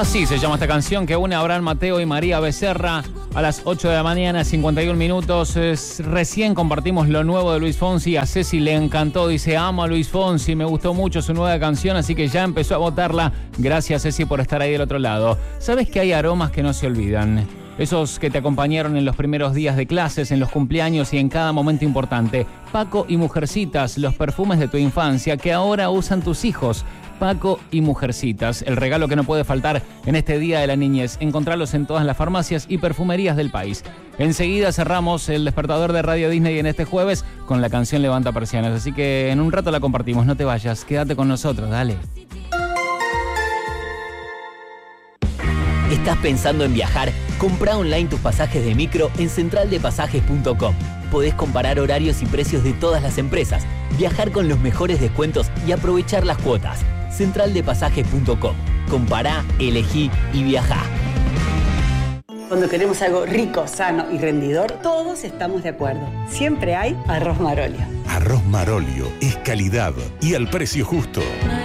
Así se llama esta canción que une a Abraham Mateo y María Becerra a las 8 de la mañana, 51 minutos. Recién compartimos lo nuevo de Luis Fonsi. A Ceci le encantó, dice, amo a Luis Fonsi, me gustó mucho su nueva canción, así que ya empezó a votarla. Gracias, Ceci, por estar ahí del otro lado. ¿Sabes que hay aromas que no se olvidan? Esos que te acompañaron en los primeros días de clases, en los cumpleaños y en cada momento importante. Paco y Mujercitas, los perfumes de tu infancia que ahora usan tus hijos. Paco y Mujercitas, el regalo que no puede faltar en este Día de la Niñez. Encontralos en todas las farmacias y perfumerías del país. Enseguida cerramos el despertador de Radio Disney en este jueves con la canción Levanta Persianas. Así que en un rato la compartimos, no te vayas, quédate con nosotros, dale. ¿Estás pensando en viajar? Comprá online tus pasajes de micro en centraldepasajes.com. Podés comparar horarios y precios de todas las empresas, viajar con los mejores descuentos y aprovechar las cuotas. Centraldepasajes.com. Compará, elegí y viajá. Cuando queremos algo rico, sano y rendidor, todos estamos de acuerdo. Siempre hay Arroz Marolio. Arroz Marolio es calidad y al precio justo.